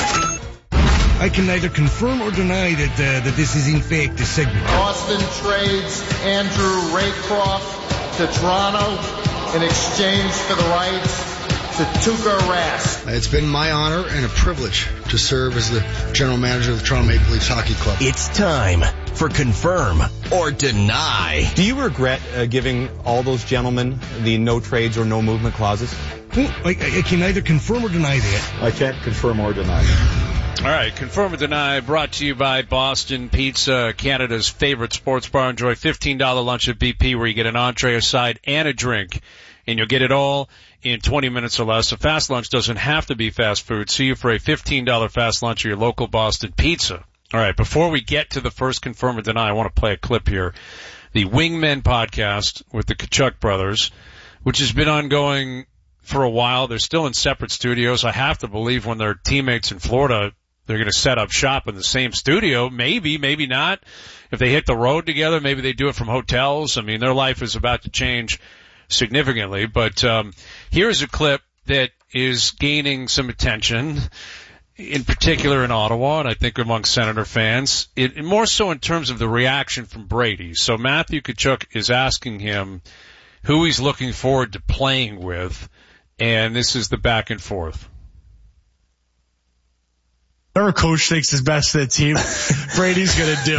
I can neither confirm or deny that uh, that this is in fact a segment. Boston trades Andrew Raycroft to Toronto in exchange for the rights to Tuukka Rask. It's been my honor and a privilege to serve as the general manager of the Toronto Maple Leafs Hockey Club. It's time for Confirm or Deny. Do you regret uh, giving all those gentlemen the no trades or no movement clauses? Well, I, I can neither confirm or deny that. I can't confirm or deny. All right, Confirm or Deny, brought to you by Boston Pizza, Canada's favorite sports bar. Enjoy fifteen dollars lunch at B P where you get an entree, a side, and a drink. And you'll get it all in twenty minutes or less. A fast lunch doesn't have to be fast food. See you for a fifteen dollars fast lunch at your local Boston Pizza. All right, before we get to the first Confirm or Deny, I want to play a clip here. The Wingmen podcast with the Kachuk brothers, which has been ongoing for a while. They're still in separate studios. I have to believe when their teammates in Florida they're going to set up shop in the same studio. Maybe, maybe not. If they hit the road together, maybe they do it from hotels. I mean, their life is about to change significantly. But um, here's a clip that is gaining some attention, in particular in Ottawa, and I think among Senator fans, it, more so in terms of the reaction from Brady. So Matthew Tkachuk is asking him who he's looking forward to playing with, and this is the back and forth. Whatever coach thinks is best for the team, Brady's going to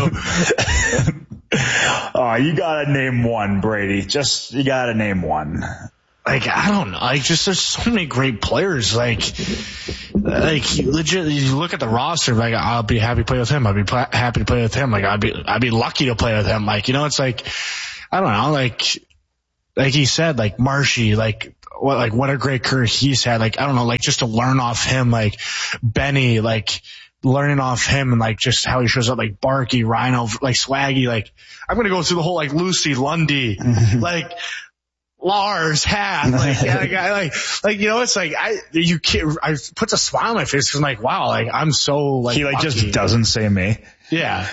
do. Oh, you got to name one, Brady. Just, you got to name one. Like, I don't know. Like, just there's so many great players. Like, like legit, you look at the roster, like, I'll be happy to play with him. I'd be pl- happy to play with him. Like, I'd be, I'd be lucky to play with him. Like, you know, it's like, I don't know, like, like he said, like Marshy, like, what, like, what a great career he's had. Like, I don't know, like, just to learn off him, like, Benny, like, learning off him and, like, just how he shows up, like, Barkey, Rhino, like, Swaggy, like, I'm going to go through the whole, like, Lucy, Lundy, like, Lars, Hath, like, yeah, like, I, like, like, you know, it's like, I, you can't, I puts a smile on my face because I'm like, wow, like, I'm so, like, he, like, lucky. Just doesn't say me. Yeah.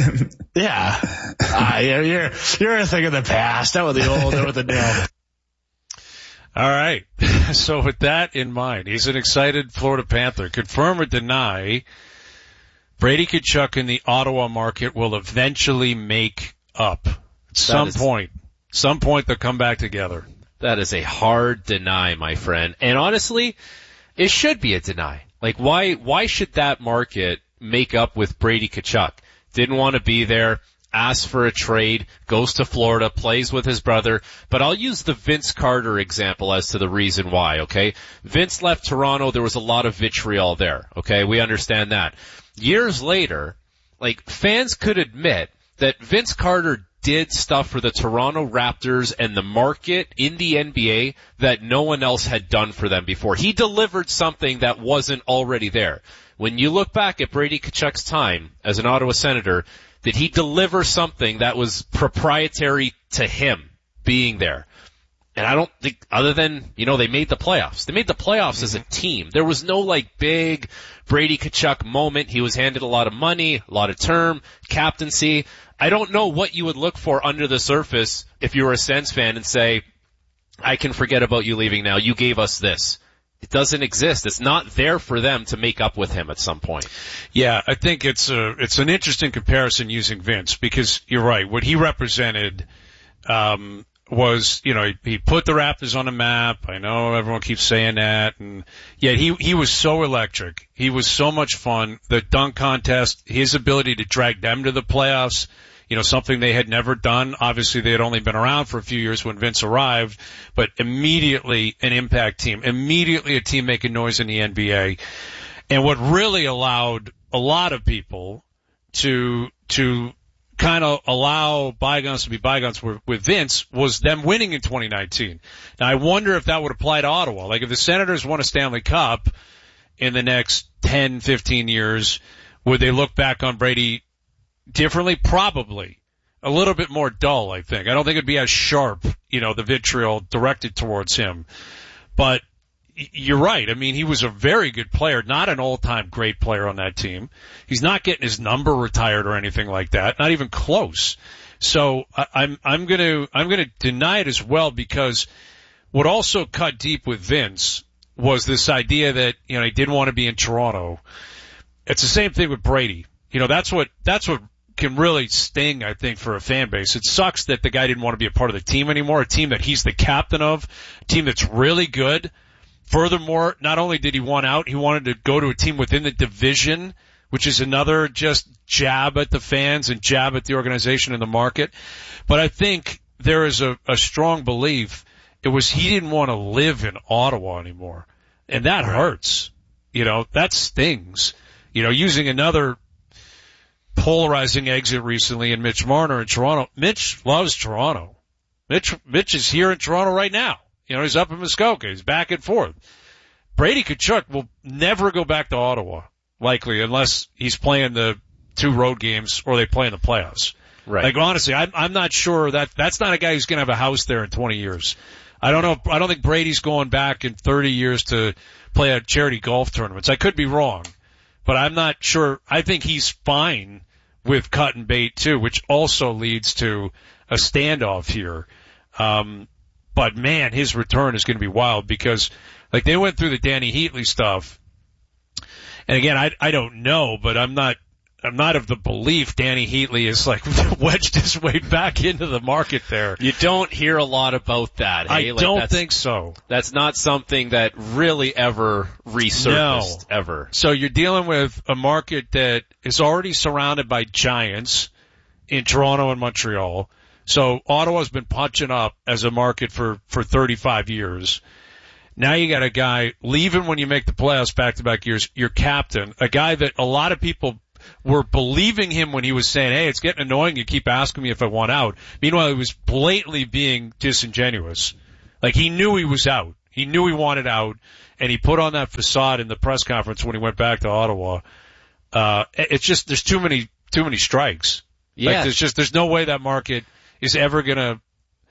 yeah. Uh, you're, you're, you're a thing of the past. That was the old, that was the new. All right. So with that in mind, he's an excited Florida Panther. Confirm or deny, Brady Tkachuk in the Ottawa market will eventually make up at some is, point. Some point they'll come back together. That is a hard deny, my friend. And honestly, it should be a deny. Like, why, why should that market make up with Brady Tkachuk? Didn't want to be there. Asks for a trade, goes to Florida, plays with his brother. But I'll use the Vince Carter example as to the reason why, okay? Vince left Toronto, there was a lot of vitriol there, okay? We understand that. Years later, like, fans could admit that Vince Carter did stuff for the Toronto Raptors and the market in the N B A that no one else had done for them before. He delivered something that wasn't already there. When you look back at Brady Tkachuk's time as an Ottawa Senator, did he deliver something that was proprietary to him being there? And I don't think, other than, you know, they made the playoffs. They made the playoffs mm-hmm. as a team. There was no, like, big Brady Tkachuk moment. He was handed a lot of money, a lot of term, captaincy. I don't know what you would look for under the surface if you were a Sens fan and say, I can forget about you leaving now. You gave us this. It doesn't exist. It's not there for them to make up with him at some point. Yeah, I think it's a, it's an interesting comparison using Vince because you're right. What he represented, um, was, you know, he, he put the Raptors on the map. I know everyone keeps saying that, and yet he, he was so electric. He was so much fun. The dunk contest, his ability to drag them to the playoffs, you know, something they had never done. Obviously, they had only been around for a few years when Vince arrived, but immediately an impact team, immediately a team making noise in the N B A. And what really allowed a lot of people to, to kind of allow bygones to be bygones with, with Vince was them winning in twenty nineteen. Now, I wonder if that would apply to Ottawa. Like, if the Senators won a Stanley Cup in the next ten, fifteen years, would they look back on Brady differently? Probably. A little bit more dull, I think. I don't think it'd be as sharp, you know, the vitriol directed towards him. But you're right. I mean, he was a very good player, not an all-time great player on that team. He's not getting his number retired or anything like that, not even close. So I, I'm, I'm gonna, I'm gonna deny it as well because what also cut deep with Vince was this idea that, you know, he didn't want to be in Toronto. It's the same thing with Brady. You know, that's what, that's what can really sting, I think, for a fan base. It sucks that the guy didn't want to be a part of the team anymore, a team that he's the captain of, a team that's really good. Furthermore, not only did he want out, he wanted to go to a team within the division, which is another just jab at the fans and jab at the organization and the market. But I think there is a, a strong belief it was he didn't want to live in Ottawa anymore. And that right. hurts. You know, that stings. You know, using another polarizing exit recently in Mitch Marner in Toronto. Mitch loves Toronto. Mitch, Mitch is here in Toronto right now. You know, he's up in Muskoka. He's back and forth. Brady Tkachuk will never go back to Ottawa, likely, unless he's playing the two road games or they play in the playoffs. Right. Like, honestly, I'm, I'm not sure that, that's not a guy who's going to have a house there in twenty years. I don't know, I don't think Brady's going back in thirty years to play at charity golf tournaments. I could be wrong. but I'm not sure. I think he's fine with cutting bait too, which also leads to a standoff here. Um, but man, his return is going to be wild because, like, they went through the Danny Heatley stuff, and again, I I don't know, but I'm not. I'm not of the belief Danny Heatley is like wedged his way back into the market there. You don't hear a lot about that. Hey? I like don't think so. That's not something that really ever resurfaced, no. ever. So you're dealing with a market that is already surrounded by giants in Toronto and Montreal. So Ottawa's been punching up as a market for, for thirty-five years. Now you got a guy leaving when you make the playoffs back-to-back years, your captain, a guy that a lot of people were believing him when he was saying, hey, it's getting annoying. You keep asking me if I want out. Meanwhile, he was blatantly being disingenuous. Like, he knew he was out. He knew he wanted out, and he put on that facade in the press conference when he went back to Ottawa. Uh, it's just, there's too many, too many strikes. Yeah. Like, there's just, there's no way that market is ever gonna,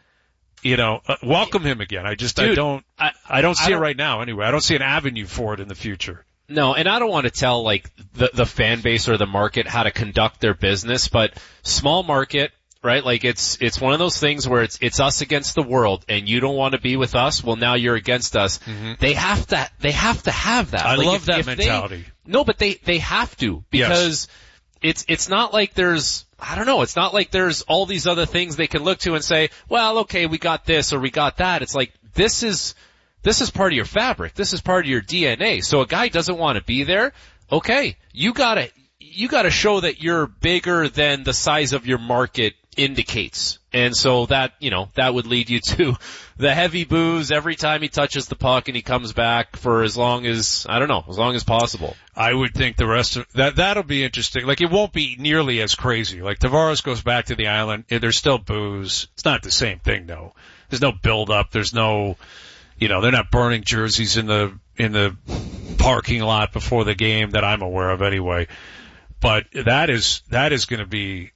you know, uh, welcome him again. I just, Dude, I don't, I, I don't see I don't, it right now anyway. I don't see an avenue for it in the future. No, and I don't want to tell, like, the, the fan base or the market how to conduct their business, but small market, right? Like, it's, it's one of those things where it's, it's us against the world, and you don't want to be with us, well, now you're against us. Mm-hmm. They have to, they have to have that. I like, love if, that if mentality. They, no, but they, they have to, because yes. it's, it's not like there's, I don't know, it's not like there's all these other things they can look to and say, well, okay, we got this or we got that. It's like, this is, This is part of your fabric. This is part of your D N A. So a guy doesn't want to be there. Okay, you gotta, you gotta show that you're bigger than the size of your market indicates. And so that, you know, that would lead you to the heavy boos every time he touches the puck and he comes back for as long as, I don't know, as long as possible. I would think the rest of that, that'll be interesting. Like, it won't be nearly as crazy. Like, Tavares goes back to the island. There's still boos. It's not the same thing though. There's no build up. There's no, you know, they're not burning jerseys in the, in the parking lot before the game that I'm aware of anyway. But that is, that is going to be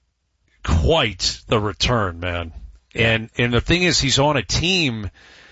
quite the return, man. And, and the thing is, he's on a team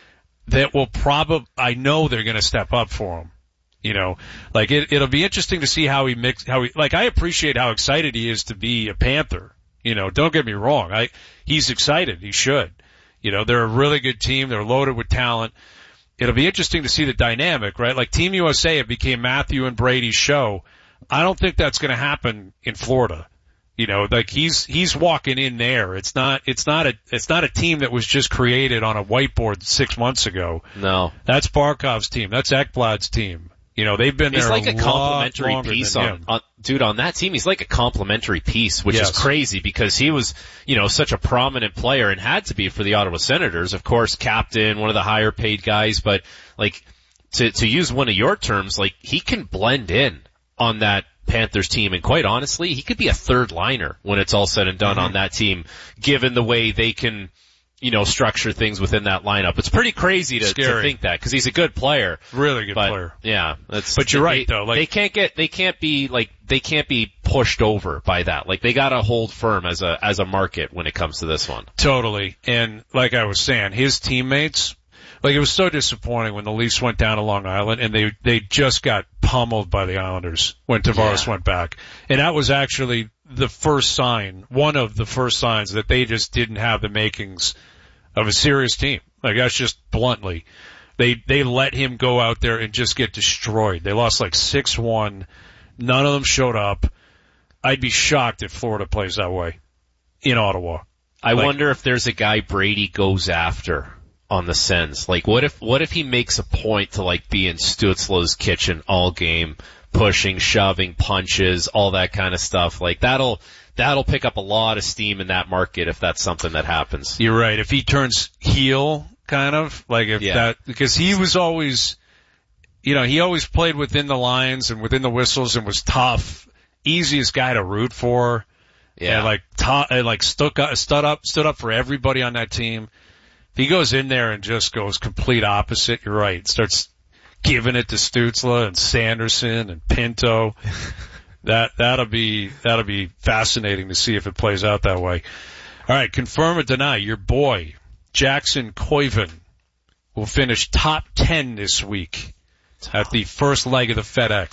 that will probably, I know they're going to step up for him. You know, like it, it'll be interesting to see how he mix, how he, like I appreciate how excited he is to be a Panther. You know, don't get me wrong. I, he's excited. He should. You know, they're a really good team. They're loaded with talent. It'll be interesting to see the dynamic, right? Like Team U S A, it became Matthew and Brady's show. I don't think that's going to happen in Florida. You know, like he's, he's walking in there. It's not, it's not a, it's not a team that was just created on a whiteboard six months ago. No. That's Barkov's team. That's Ekblad's team. You know, they've been he's there like a, a complimentary piece on, on, dude, on that team. He's like a complimentary piece, which yes. is crazy because he was, you know, such a prominent player and had to be for the Ottawa Senators. Of course, captain, one of the higher paid guys, but like, to, to use one of your terms, like, he can blend in on that Panthers team, and quite honestly, he could be a third liner when it's all said and done mm-hmm. on that team, given the way they can, you know, structure things within that lineup. It's pretty crazy to, to think that, because he's a good player. Really good but, player. Yeah. That's, but you're they, right, though. Like, they can't get, they can't be, like, they can't be pushed over by that. Like, they gotta hold firm as a, as a market when it comes to this one. Totally. And like I was saying, his teammates, like, it was so disappointing when the Leafs went down to Long Island and they, they just got pummeled by the Islanders when Tavares yeah. went back. And that was actually the first sign, one of the first signs that they just didn't have the makings of a serious team. Like, that's just bluntly. They, they let him go out there and just get destroyed. They lost like six one. None of them showed up. I'd be shocked if Florida plays that way in Ottawa. I like, wonder if there's a guy Brady goes after on the Sens. Like, what if, what if he makes a point to, like, be in Stützle's kitchen all game, pushing, shoving, punches, all that kind of stuff? Like, that'll, that'll pick up a lot of steam in that market if that's something that happens. You're right. If he turns heel, kind of, like if yeah. that, because he was always, you know, he always played within the lines and within the whistles and was tough, easiest guy to root for. Yeah. And like, to, and like stuck up, stood up, stood up for everybody on that team. If he goes in there and just goes complete opposite, you're right. Starts giving it to Stützle and Sanderson and Pinto. that, that'll be, that'll be fascinating to see if it plays out that way. All right. Confirm or deny, your boy, Jackson Koivu, will finish top ten this week at the first leg of the FedEx.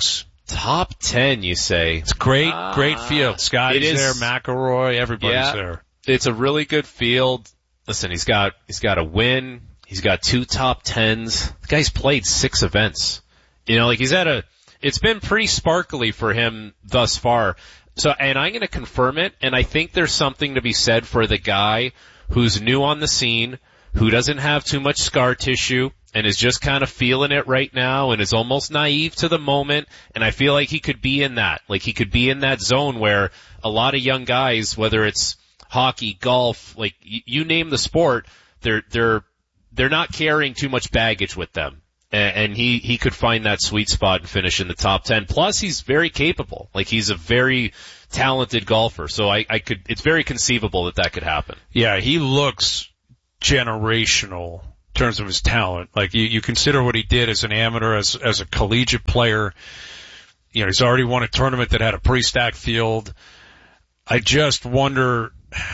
Top ten, you say? It's great, uh, great field. Scotty's is, there, McIlroy, everybody's yeah, there. It's a really good field. Listen, he's got he's got a win. He's got two top tens. The guy's played six events. You know, like he's had a. It's been pretty sparkly for him thus far. So, and I'm going to confirm it. And I think there's something to be said for the guy who's new on the scene, who doesn't have too much scar tissue, and is just kind of feeling it right now and is almost naive to the moment. And I feel like he could be in that. Like he could be in that zone where a lot of young guys, whether it's hockey, golf, like y- you name the sport, they're, they're, they're not carrying too much baggage with them. And, and he, he could find that sweet spot and finish in the top ten. Plus he's very capable. Like he's a very talented golfer. So I, I could, it's very conceivable that that could happen. Yeah, he looks generational in terms of his talent. Like you, you consider what he did as an amateur, as as a collegiate player. You know, he's already won a tournament that had a pretty stacked field. I just wonder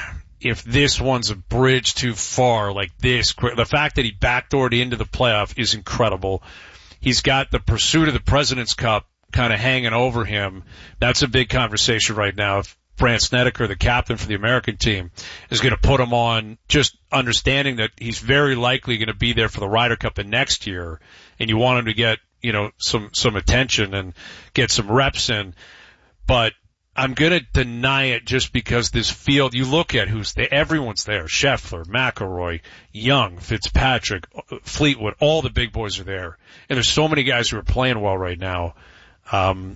if this one's a bridge too far, like this. The fact that he backdoored into the playoff is incredible. He's got the pursuit of the President's Cup kind of hanging over him. That's a big conversation right now. If Brandt Snedeker, the captain for the American team, is going to put him on, just understanding that he's very likely going to be there for the Ryder Cup the next year, and you want him to get, you know, some, some attention and get some reps in. But I'm going to deny it just because this field, you look at who's there, everyone's there. Scheffler, McIlroy, Young, Fitzpatrick, Fleetwood, all the big boys are there. And there's so many guys who are playing well right now. Um,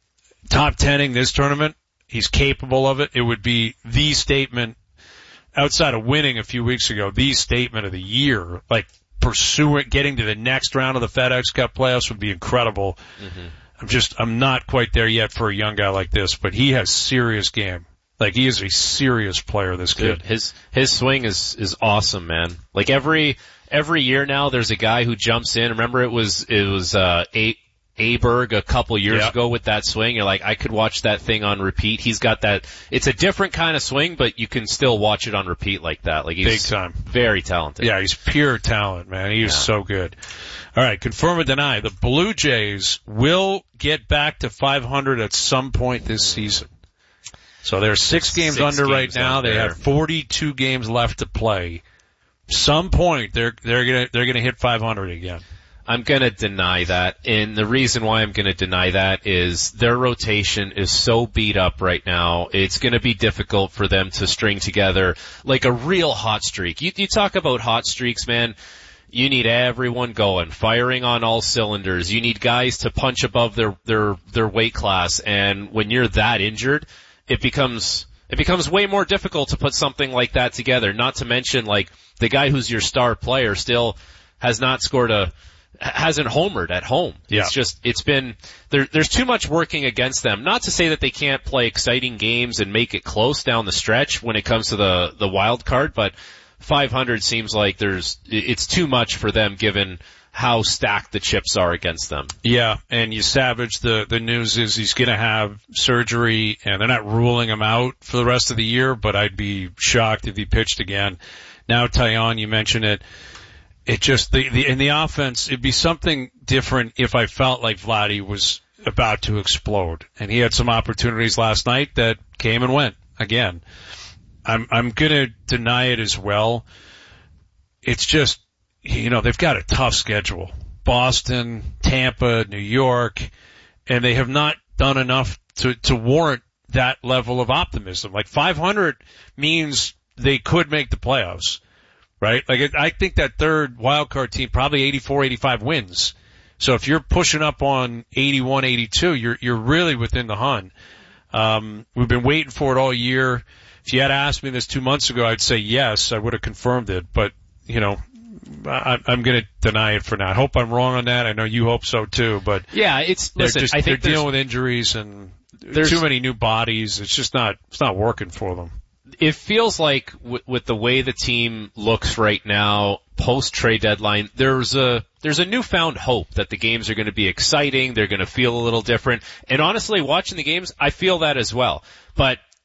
top tenning this tournament, he's capable of it. It would be the statement, outside of winning a few weeks ago, the statement of the year. Like, pursuing, getting to the next round of the FedEx Cup playoffs would be incredible. Mm-hmm. I'm just, I'm not quite there yet for a young guy like this, but he has serious game. Like, he is a serious player, this kid. Dude, his, his swing is, is awesome, man. Like, every, every year now, there's a guy who jumps in. Remember, it was, it was, uh, eight, Aberg a couple years yeah. ago with that swing. You're like, I could watch that thing on repeat. He's got that, it's a different kind of swing, but you can still watch it on repeat like that. Like he's big time. Very talented. Yeah, he's pure talent, man. He is yeah. so good. All right, confirm or deny. The Blue Jays will get back to five hundred at some point this season. So they're six games six under games right now. under. They have forty-two games left to play. Some point they're they're gonna they're gonna hit five hundred again. I'm going to deny that, and the reason why I'm going to deny that is their rotation is so beat up right now. It's going to be difficult for them to string together like a real hot streak. You, you talk about hot streaks, man. You need everyone going, firing on all cylinders. You need guys to punch above their their their weight class, and when you're that injured, it becomes it becomes way more difficult to put something like that together. Not to mention, like, the guy who's your star player still has not scored a hasn't homered at home. Yeah. It's just, it's been, there, there's too much working against them. Not to say that they can't play exciting games and make it close down the stretch when it comes to the, the wild card, but five hundred seems like there's, it's too much for them given how stacked the chips are against them. Yeah, and you Savage, the, the news is he's gonna have surgery, and they're not ruling him out for the rest of the year, but I'd be shocked if he pitched again. Now, Taillon, you mentioned it. It just, the, the, in the offense, it'd be something different if I felt like Vladdy was about to explode. And he had some opportunities last night that came and went again. I'm, I'm gonna deny it as well. It's just, you know, they've got a tough schedule. Boston, Tampa, New York, and they have not done enough to, to warrant that level of optimism. Like five hundred means they could make the playoffs. Right? Like, I think that third wildcard team probably eighty-four, eighty-five wins. So if you're pushing up on eighty-one, eighty-two, you're, you're really within the hunt. Um, we've been waiting for it all year. If you had asked me this two months ago, I'd say yes, I would have confirmed it. But, you know, I, I'm going to deny it for now. I hope I'm wrong on that. I know you hope so too, but. Yeah, it's, they're listen, just, I think they're dealing with injuries and too many new bodies. It's just not, it's not working for them. It feels like w- with the way the team looks right now, post-trade deadline, there's a there's a newfound hope that the games are going to be exciting, they're going to feel a little different. And honestly, watching the games, I feel that as well. But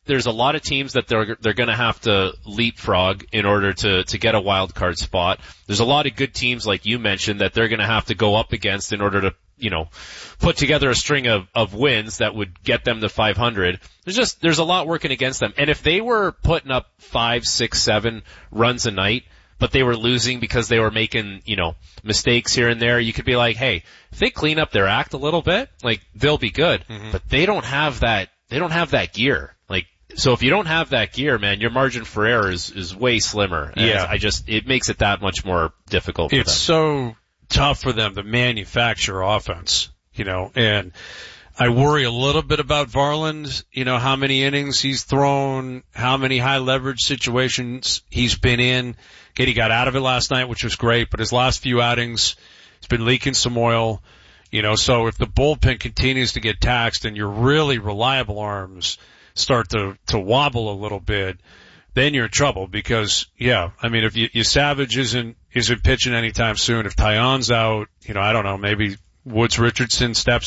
there's a lot of teams that they're they're going to have to leapfrog in order to to get a wild card spot. There's a lot of good teams, like you mentioned, that they're going to have to go up against in order to, you know, put together a string of of wins that would get them to five hundred. There's just there's a lot working against them. And if they were putting up five, six, seven runs a night, but they were losing because they were making, you know, mistakes here and there, you could be like, hey, if they clean up their act a little bit, like, they'll be good. Mm-hmm. But they don't have that, they don't have that gear. Like, so if you don't have that gear, man, your margin for error is, is way slimmer. And yeah. I just, it makes it that much more difficult for it's them. so tough for them to manufacture offense, you know, and I worry a little bit about Varland, you know, how many innings he's thrown, how many high leverage situations he's been in. Okay, he got out of it last night, which was great, but his last few outings, he's been leaking some oil, you know, so if the bullpen continues to get taxed and your really reliable arms start to, to wobble a little bit, then you're in trouble because, yeah, I mean, if you, you Savage isn't, isn't pitching anytime soon, if Taillon's out, you know, I don't know, maybe Woods Richardson steps